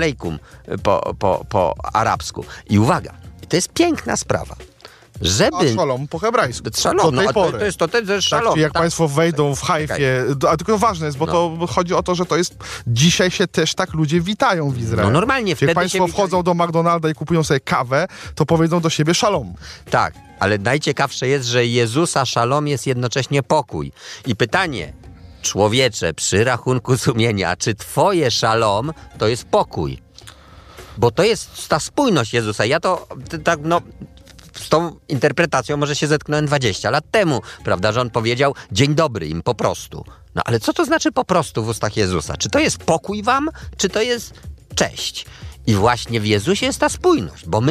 alejkum po arabsku. I uwaga, to jest piękna sprawa. A szalom po hebrajsku. Szalom, do tej pory. To jest szalom. Jak państwo wejdą w Hajfie, a tylko ważne jest, bo to chodzi o to, że to jest, dzisiaj się też tak ludzie witają w Izraelu. No normalnie wtedy jak państwo wchodzą do McDonalda i kupują sobie kawę, to powiedzą do siebie szalom. Tak, ale najciekawsze jest, że Jezusa szalom jest jednocześnie pokój. I pytanie, człowiecze, przy rachunku sumienia, czy twoje szalom to jest pokój? Bo to jest ta spójność Jezusa. Ja to tak, z tą interpretacją może się zetknąłem 20 lat temu, prawda, że on powiedział dzień dobry im po prostu. No ale co to znaczy po prostu w ustach Jezusa? Czy to jest pokój wam, czy to jest cześć? I właśnie w Jezusie jest ta spójność, bo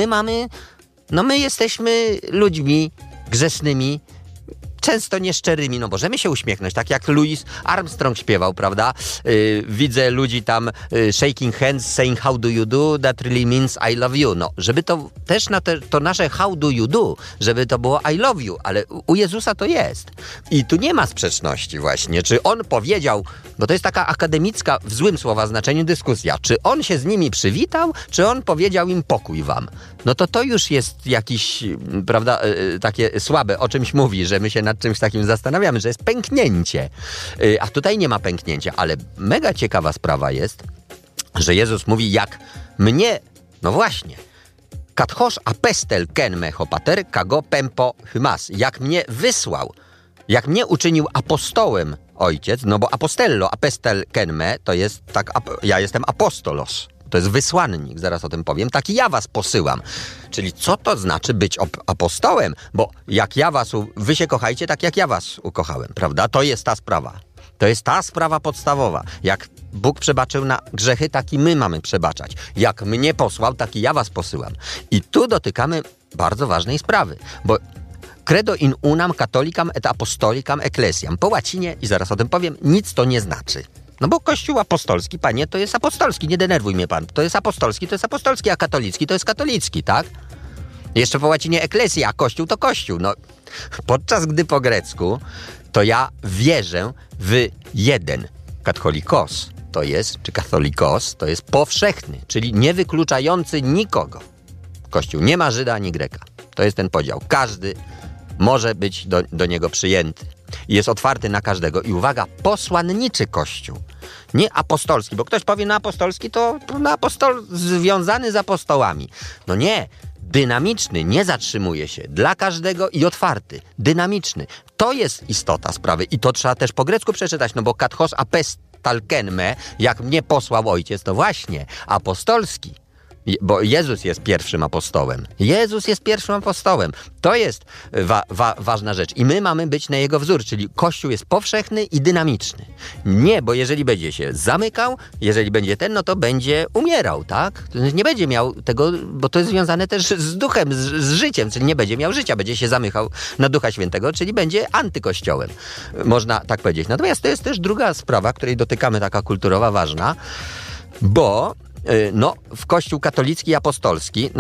my jesteśmy ludźmi grzesznymi, często nieszczerymi, możemy się uśmiechnąć, tak jak Louis Armstrong śpiewał, prawda? Widzę ludzi tam shaking hands, saying how do you do, that really means I love you. Żeby to też to nasze how do you do, żeby to było I love you, ale u Jezusa to jest. I tu nie ma sprzeczności właśnie, czy on powiedział, bo to jest taka akademicka, w złym słowa znaczeniu dyskusja, czy on się z nimi przywitał, czy on powiedział im pokój wam. To już jest jakiś, prawda, takie słabe, o czymś mówi, że my się nad czymś takim zastanawiamy, że jest pęknięcie. A tutaj nie ma pęknięcia, ale mega ciekawa sprawa jest, że Jezus mówi, jak mnie, właśnie, kathosz apestel ken me hopater kago pempo hymas, jak mnie wysłał, jak mnie uczynił apostołem Ojciec, bo apostello, apestel ken me, to jest tak, ja jestem apostolos. To jest wysłannik, zaraz o tym powiem. Tak ja was posyłam. Czyli co to znaczy być apostołem? Bo jak wy się kochajcie tak, jak ja was ukochałem, prawda? To jest ta sprawa. To jest ta sprawa podstawowa. Jak Bóg przebaczył na grzechy, tak i my mamy przebaczać. Jak mnie posłał, tak i ja was posyłam. I tu dotykamy bardzo ważnej sprawy, bo credo in unam catholicam et apostolicam ecclesiam. Po łacinie, i zaraz o tym powiem, nic to nie znaczy. Bo Kościół apostolski, panie, to jest apostolski, nie denerwuj mnie pan. To jest apostolski, a katolicki to jest katolicki, tak? Jeszcze po łacinie eklesja, a Kościół to Kościół. Podczas gdy po grecku, to ja wierzę w jeden. Katholikos to jest, czy katholikos, to jest powszechny, czyli nie wykluczający nikogo. Kościół nie ma Żyda ani Greka. To jest ten podział. Każdy może być do niego przyjęty. I jest otwarty na każdego. I uwaga, posłanniczy Kościół. Nie apostolski, bo ktoś powie, apostolski to apostol związany z apostołami. Nie, dynamiczny, nie zatrzymuje się. Dla każdego i otwarty. Dynamiczny. To jest istota sprawy. I to trzeba też po grecku przeczytać, bo kathos apestal ken me, jak mnie posłał Ojciec, to właśnie apostolski. Bo Jezus jest pierwszym apostołem. Jezus jest pierwszym apostołem. To jest ważna rzecz. I my mamy być na Jego wzór, czyli Kościół jest powszechny i dynamiczny. Nie, bo jeżeli będzie się zamykał, jeżeli będzie to będzie umierał, tak? Nie będzie miał tego, bo to jest związane też z duchem, z życiem, czyli nie będzie miał życia, będzie się zamykał na Ducha Świętego, czyli będzie antykościołem. Można tak powiedzieć. Natomiast to jest też druga sprawa, której dotykamy, taka kulturowa, ważna, bo w Kościół katolicki i apostolski,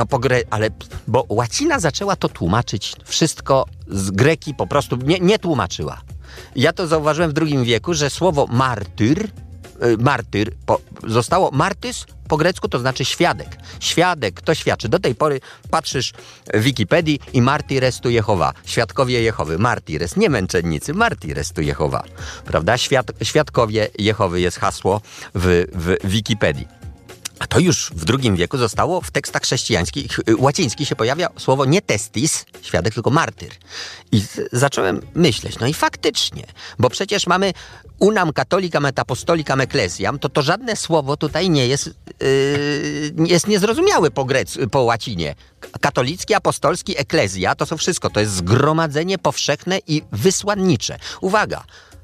bo łacina zaczęła to tłumaczyć wszystko z greki, po prostu nie tłumaczyła. Ja to zauważyłem w II wieku, że słowo martyr zostało martys po grecku, to znaczy świadek. Świadek, kto świadczy. Do tej pory patrzysz w Wikipedii i martires tu Jehowa. Świadkowie Jehowy. Martires, nie męczennicy. Martires tu Jehowa. Prawda? Świadkowie Jehowy jest hasło w Wikipedii. A to już w II wieku zostało w tekstach chrześcijańskich, łacińskich się pojawia słowo nie testis, świadek, tylko martyr. I zacząłem myśleć, i faktycznie, bo przecież mamy unam catholicam et apostolicam ecclesiam, to żadne słowo tutaj nie jest, jest niezrozumiałe po łacinie. Katolicki, apostolski, eklezja, to są wszystko, to jest zgromadzenie powszechne i wysłannicze. Uwaga!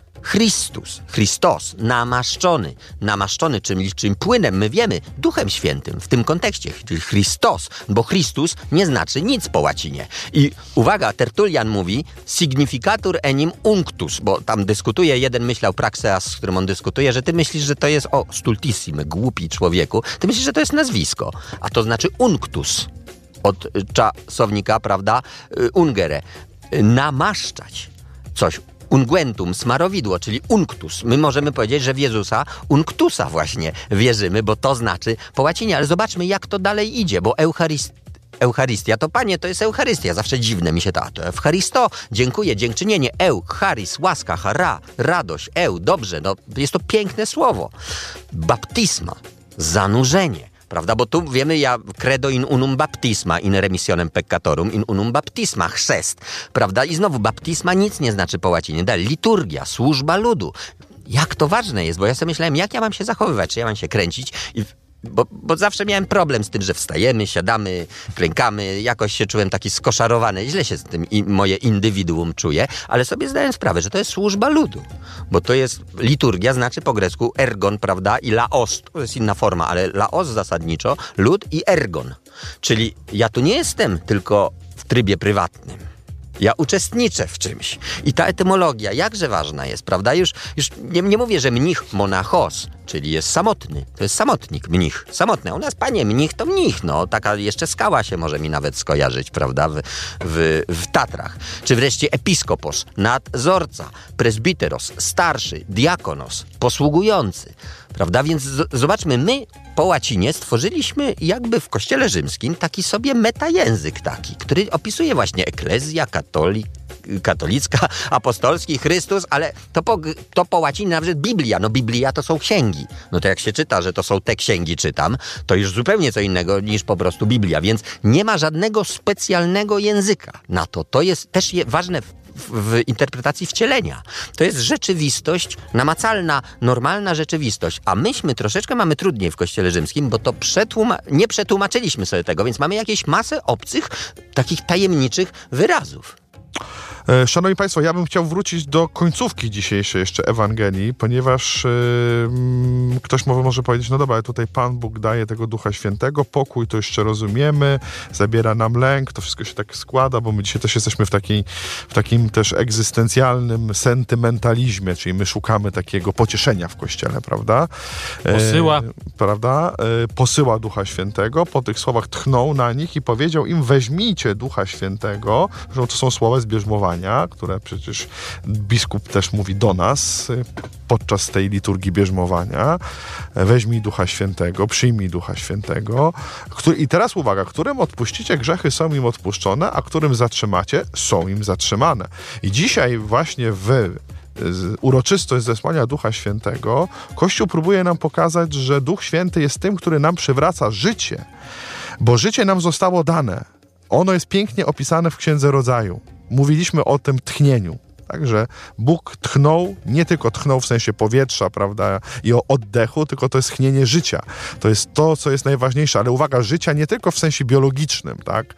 Chrystos, namaszczony czym płynem, my wiemy, Duchem Świętym w tym kontekście, czyli Chrystos, bo Chrystus nie znaczy nic po łacinie. I uwaga, Tertullian mówi significatur enim unctus, bo tam dyskutuje, jeden myślał Praxeas, z którym on dyskutuje, że ty myślisz, że to jest stultissime, głupi człowieku, ty myślisz, że to jest nazwisko, a to znaczy unctus, od czasownika, prawda, ungere, namaszczać coś. unguentum, smarowidło, czyli unctus. My możemy powiedzieć, że w Jezusa unctusa właśnie wierzymy, bo to znaczy po łacinie. Ale zobaczmy, jak to dalej idzie, bo Eucharystia to, Panie, to jest Eucharystia. Zawsze dziwne mi się to Eucharisto, dziękuję, dziękczynienie, charis, łaska, chara, radość, dobrze, no jest to piękne słowo. Baptisma, zanurzenie. Prawda, bo tu wiemy, credo in unum baptisma, in remissionem peccatorum, in unum baptisma, chrzest, prawda, i znowu baptisma nic nie znaczy po łacinie, liturgia, służba ludu. Jak to ważne jest, bo ja sobie myślałem, jak ja mam się zachowywać, czy ja mam się kręcić bo zawsze miałem problem z tym, że wstajemy, siadamy, klękamy, jakoś się czułem taki skoszarowany, źle się z tym moje indywiduum czuje, ale sobie zdałem sprawę, że to jest służba ludu, bo to jest liturgia, znaczy po grecku ergon, prawda, i laos, to jest inna forma, ale laos zasadniczo, lud i ergon, czyli ja tu nie jestem tylko w trybie prywatnym. Ja uczestniczę w czymś. I ta etymologia jakże ważna jest, prawda? Już nie mówię, że mnich monachos, czyli jest samotny. To jest samotnik, mnich. Samotny. U nas, Panie, mnich to mnich. No, taka jeszcze skała się może mi nawet skojarzyć, prawda? W Tatrach. Czy wreszcie episkopos, nadzorca, presbiteros, starszy, diakonos, posługujący. Prawda? Więc zobaczmy, my po łacinie stworzyliśmy jakby w Kościele Rzymskim taki sobie metajęzyk taki, który opisuje właśnie eklezja, katolicka, apostolski, Chrystus, ale to po łacinie nawet Biblia. No Biblia to są księgi. No to jak się czyta, że to są te księgi czytam, to już zupełnie co innego niż po prostu Biblia. Więc nie ma żadnego specjalnego języka na to. To jest też ważne w interpretacji wcielenia. To jest rzeczywistość namacalna, normalna rzeczywistość. A myśmy troszeczkę mamy trudniej w Kościele Rzymskim, bo to nie przetłumaczyliśmy sobie tego, więc mamy jakieś masę obcych, takich tajemniczych wyrazów. Szanowni Państwo, ja bym chciał wrócić do końcówki dzisiejszej jeszcze Ewangelii, ponieważ ktoś może powiedzieć, no dobra, tutaj Pan Bóg daje tego Ducha Świętego, pokój, to jeszcze rozumiemy, zabiera nam lęk, to wszystko się tak składa, bo my dzisiaj też jesteśmy w takim też egzystencjalnym sentymentalizmie, czyli my szukamy takiego pocieszenia w Kościele, prawda? Posyła Ducha Świętego, po tych słowach tchnął na nich i powiedział im, weźmijcie Ducha Świętego, że to są słowa z bierzmowania, które przecież biskup też mówi do nas podczas tej liturgii bierzmowania. Weźmij Ducha Świętego, przyjmij Ducha Świętego. I teraz uwaga, którym odpuścicie, grzechy są im odpuszczone, a którym zatrzymacie, są im zatrzymane. I dzisiaj właśnie uroczystość zesłania Ducha Świętego Kościół próbuje nam pokazać, że Duch Święty jest tym, który nam przywraca życie, bo życie nam zostało dane. Ono jest pięknie opisane w Księdze Rodzaju. Mówiliśmy o tym tchnieniu. Także Bóg tchnął, nie tylko tchnął w sensie powietrza, prawda, i o oddechu, tylko to jest tchnienie życia. To jest to, co jest najważniejsze, ale uwaga, życia nie tylko w sensie biologicznym, tak,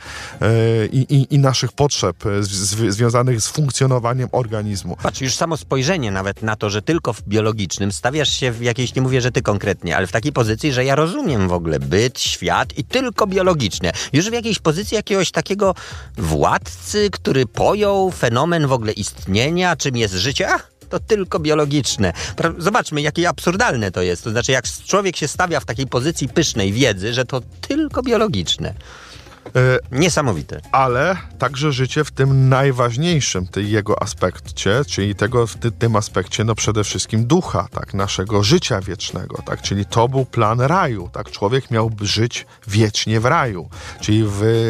i naszych potrzeb związanych z funkcjonowaniem organizmu. Patrz, już samo spojrzenie nawet na to, że tylko w biologicznym stawiasz się w jakiejś, nie mówię, że ty konkretnie, ale w takiej pozycji, że ja rozumiem w ogóle byt, świat i tylko biologiczne. Już w jakiejś pozycji jakiegoś takiego władcy, który pojął fenomen w ogóle istnienia, czym jest życie? To tylko biologiczne. Zobaczmy, jakie absurdalne to jest. To znaczy, jak człowiek się stawia w takiej pozycji pysznej wiedzy, że to tylko biologiczne. Niesamowite. Ale także życie w tym najważniejszym jego aspekcie, czyli w tym aspekcie przede wszystkim ducha, tak, naszego życia wiecznego, tak, czyli to był plan raju, tak, człowiek miał żyć wiecznie w raju, czyli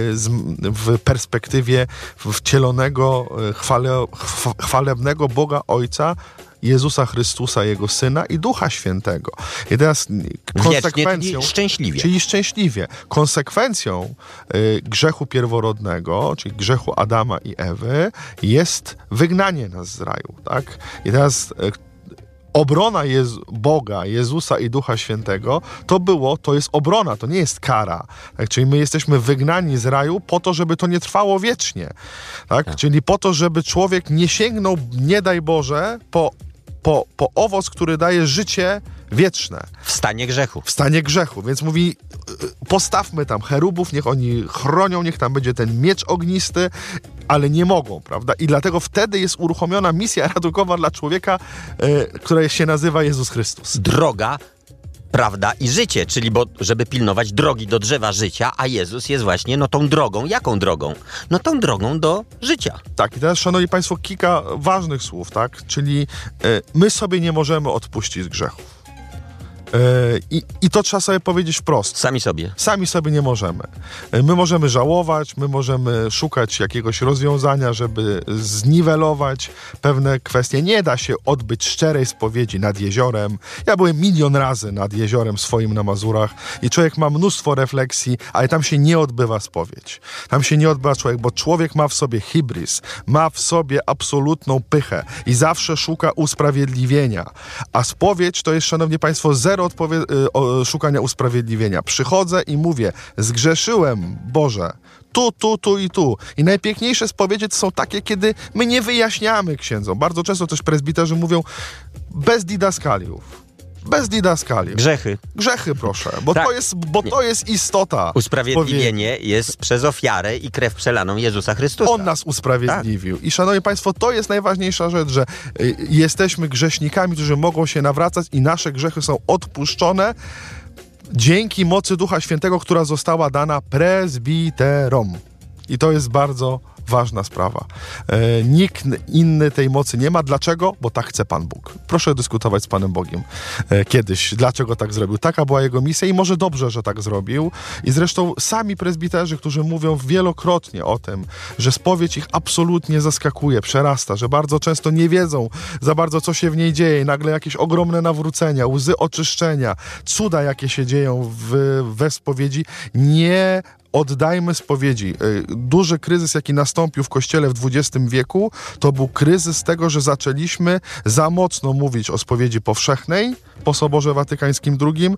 w perspektywie wcielonego, chwalebnego Boga Ojca, Jezusa Chrystusa, Jego Syna i Ducha Świętego. I teraz konsekwencją... Czyli szczęśliwie. Konsekwencją grzechu pierworodnego, czyli grzechu Adama i Ewy, jest wygnanie nas z raju. Tak? I teraz obrona Boga, Jezusa i Ducha Świętego, to jest obrona, to nie jest kara. Tak? Czyli my jesteśmy wygnani z raju po to, żeby to nie trwało wiecznie. Tak? Czyli po to, żeby człowiek nie sięgnął, nie daj Boże, po owoc, który daje życie wieczne. W stanie grzechu. W stanie grzechu. Więc mówi, postawmy tam cherubów, niech oni chronią, niech tam będzie ten miecz ognisty, ale nie mogą, prawda? I dlatego wtedy jest uruchomiona misja ratunkowa dla człowieka, która się nazywa Jezus Chrystus. Droga prawda i życie, czyli żeby pilnować drogi do drzewa życia, a Jezus jest właśnie tą drogą. Jaką drogą? Tą drogą do życia. Tak, i teraz, szanowni państwo, kilka ważnych słów, tak? Czyli my sobie nie możemy odpuścić grzechów. I to trzeba sobie powiedzieć wprost. Sami sobie nie możemy. My możemy żałować, my możemy szukać jakiegoś rozwiązania, żeby zniwelować pewne kwestie. Nie da się odbyć szczerej spowiedzi nad jeziorem. Ja byłem 1 000 000 razy nad jeziorem swoim na Mazurach i człowiek ma mnóstwo refleksji, ale tam się nie odbywa spowiedź. Tam się nie odbywa człowiek, bo człowiek ma w sobie hybris, ma w sobie absolutną pychę i zawsze szuka usprawiedliwienia. A spowiedź to jest, szanowni państwo, zero szukania usprawiedliwienia. Przychodzę i mówię, zgrzeszyłem, Boże, tu i tu. I najpiękniejsze spowiedzi to są takie, kiedy my nie wyjaśniamy księdzom. Bardzo często też prezbiterzy mówią bez didaskaliów. Grzechy, proszę, bo, tak. to jest istota. Usprawiedliwienie jest przez ofiarę i krew przelaną Jezusa Chrystusa. On nas usprawiedliwił. Tak. I szanowni państwo, to jest najważniejsza rzecz, że jesteśmy grzesznikami, którzy mogą się nawracać i nasze grzechy są odpuszczone dzięki mocy Ducha Świętego, która została dana prezbiterom. I to jest bardzo ważna sprawa. Nikt inny tej mocy nie ma. Dlaczego? Bo tak chce Pan Bóg. Proszę dyskutować z Panem Bogiem kiedyś, dlaczego tak zrobił. Taka była Jego misja i może dobrze, że tak zrobił. I zresztą sami prezbiterzy, którzy mówią wielokrotnie o tym, że spowiedź ich absolutnie zaskakuje, przerasta, że bardzo często nie wiedzą za bardzo, co się w niej dzieje. Nagle jakieś ogromne nawrócenia, łzy oczyszczenia, cuda, jakie się dzieją we spowiedzi. Nie oddajmy spowiedzi. Duży kryzys, jaki nastąpił w Kościele w XX wieku, to był kryzys tego, że zaczęliśmy za mocno mówić o spowiedzi powszechnej po Soborze Watykańskim II,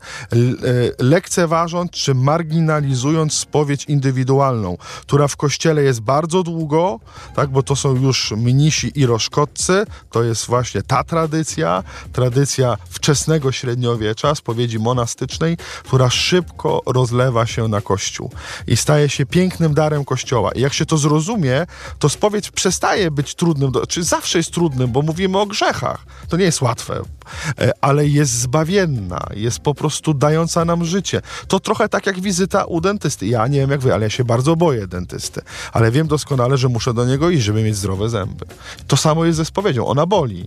lekceważąc czy marginalizując spowiedź indywidualną, która w Kościele jest bardzo długo, tak, bo to są już mnisi i roszkotcy, to jest właśnie ta tradycja wczesnego średniowiecza, spowiedzi monastycznej, która szybko rozlewa się na Kościół i staje się pięknym darem Kościoła. I jak się to zrozumie, to spowiedź przestaje być trudnym, czy zawsze jest trudnym, bo mówimy o grzechach. To nie jest łatwe, ale jest zbawienna, jest po prostu dająca nam życie. To trochę tak jak wizyta u dentysty. Ja nie wiem jak wy, ale ja się bardzo boję dentysty. Ale wiem doskonale, że muszę do niego iść, żeby mieć zdrowe zęby. To samo jest ze spowiedzią. Ona boli.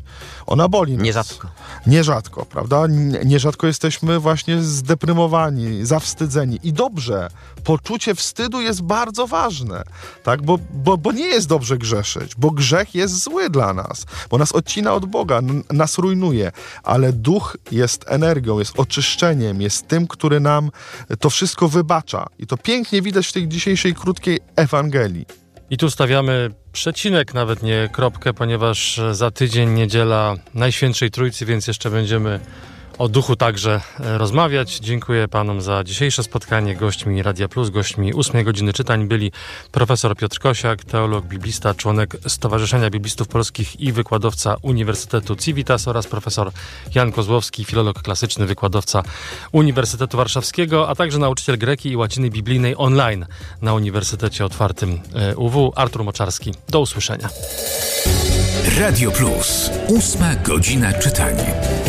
Nas. Nierzadko, prawda? Nierzadko jesteśmy właśnie zdeprymowani, zawstydzeni. I dobrze. Poczucie wstydu jest bardzo ważne, tak? Bo nie jest dobrze grzeszyć, bo grzech jest zły dla nas, bo nas odcina od Boga, nas rujnuje, ale Duch jest energią, jest oczyszczeniem, jest tym, który nam to wszystko wybacza. I to pięknie widać w tej dzisiejszej krótkiej Ewangelii. I tu stawiamy przecinek, nawet nie kropkę, ponieważ za tydzień niedziela Najświętszej Trójcy, więc jeszcze będziemy o duchu także rozmawiać. Dziękuję panom za dzisiejsze spotkanie. Gośćmi Radia Plus, gośćmi 8 godziny czytań byli profesor Piotr Kosiak, teolog, biblista, członek Stowarzyszenia Biblistów Polskich i wykładowca Uniwersytetu Civitas oraz profesor Jan Kozłowski, filolog klasyczny, wykładowca Uniwersytetu Warszawskiego, a także nauczyciel greki i łaciny biblijnej online na Uniwersytecie Otwartym UW. Artur Moczarski. Do usłyszenia. Radio Plus. 8 godzina czytania.